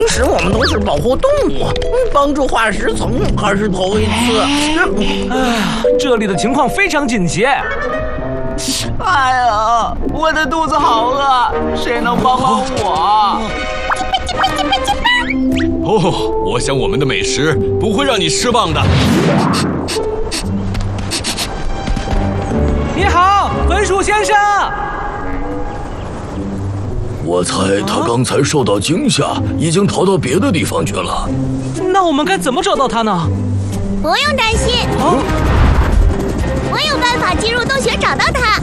平时我们都是保护动物，帮助化石层还是头一次。 这里的情况非常紧急。 哎呀，我的肚子好饿，谁能帮帮我？ 哦，我想我们的美食不会让你失望的。 你好，分鼠先生。 我猜他刚才受到惊吓，已经逃到别的地方去了。 那我们该怎么找到他呢？ 不用担心，我有办法进入洞穴找到他。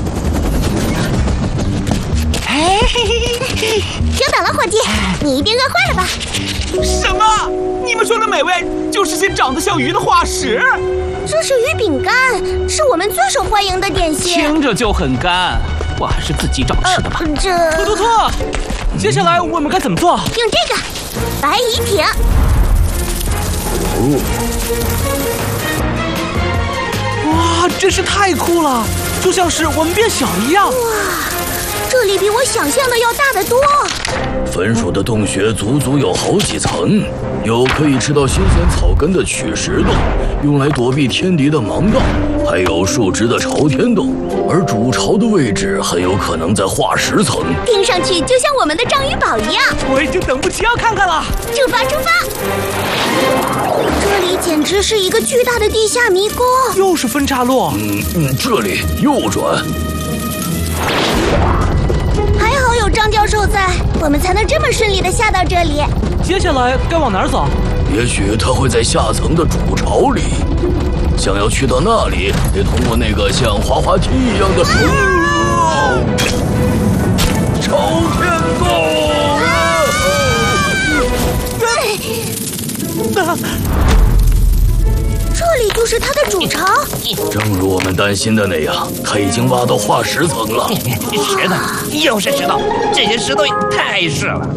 久等了，伙计，你一定饿坏了吧？ 什么？你们说的美味就是些长得像鱼的化石？ 这是鱼饼干，是我们最受欢迎的点心。 听着就很干，我还是自己找吃的吧。 兔，接下来我们该怎么做？ 用这个白蚁艇。 哇，真是太酷了，就像是我们变小一样。 哇，这里比我想象的要大得多。 分鼠的洞穴足足有好几层，有可以吃到新鲜草根的取食洞，用来躲避天敌的盲道，还有树枝的朝天洞，而主巢的位置很有可能在化石层。 听上去就像我们的章鱼堡一样。 我已经等不及要看看了。 出发！这里简直是一个巨大的地下迷宫。 又是分岔路。 这里右转。 还好有张教授在，我们才能这么顺利地下到这里。 接下来该往哪儿走？ 也许他会在下层的主巢里。想要去到那里，得通过那个像滑滑梯一样的朝天洞。 这里就是他的主巢。 正如我们担心的那样，他已经挖到化石层了。 石头，又是石头，这些石头也太是了。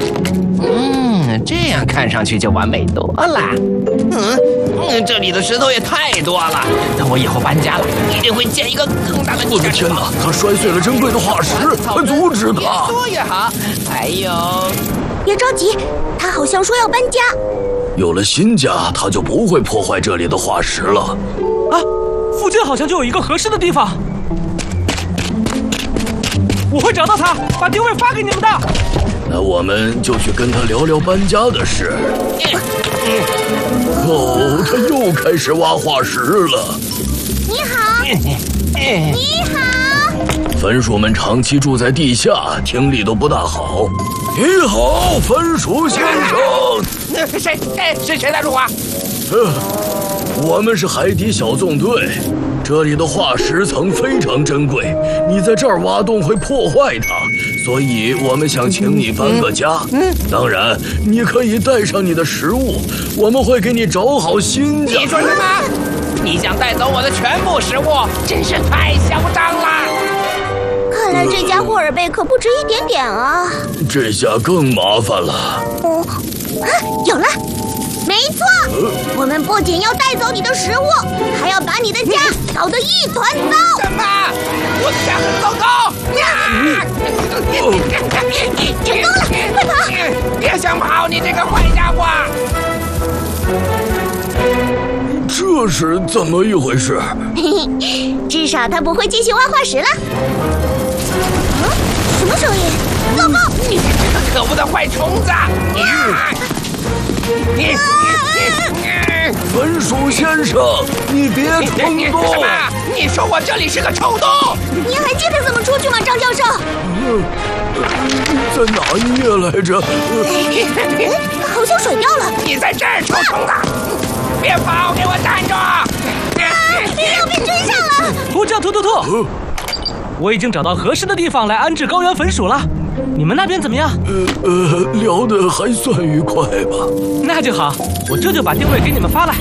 这样看上去就完美多了。这里的石头也太多了。等我以后搬家了，一定会建一个更大的地下城。 我的天哪！他摔碎了珍贵的化石，快阻止他！ 越多越好。还有， 别着急，他好像说要搬家。 有了新家，他就不会破坏这里的化石了。 啊，附近好像就有一个合适的地方。我会找到他，把定位发给你们的。 那我们就去跟他聊聊搬家的事。他又开始挖化石了。 你好，你好。 分鼠们长期住在地下，听力都不大好。你好，分鼠先生。 谁在说话？ 我们是海底小纵队。这里的化石层非常珍贵，你在这儿挖洞会破坏它，所以我们想请你搬个家。当然，你可以带上你的食物，我们会给你找好新家。 你说什么？你想带走我的全部食物，真是太嚣张了！ 看来这家霍尔贝可不止一点点啊。 这下更麻烦了。 有了！没错，我们不仅要带走你的食物，还要把你的家搞得一团糟。 什么？我的家很糟糕！ 成功了，快跑！ 别想跑，你这个坏家伙！ 这是怎么一回事？ 至少他不会继续挖化石了。什么声音？糟糕！ 你这个可恶的坏虫子！ 分鼠先生，你别冲动！ 什么？你说我这里是个臭洞？ 您还记得怎么出去吗，张教授？ 在哪一页来着？ 好像甩掉了。 你在这儿，臭虫子！别跑，给我站住！ 要被追上了！ 呼叫兔！我已经找到合适的地方来安置高原分鼠了。你们那边怎么样？ 聊得还算愉快吧。 那就好，我这就把定位给你们发来。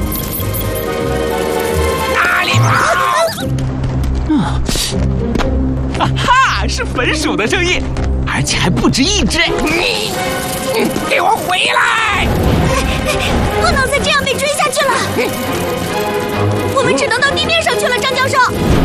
哪里跑？ 哈，是分鼠的声音，而且还不止一只。 给我回来！ 不能再这样被追下去了。我们只能到地面上去了，张教授。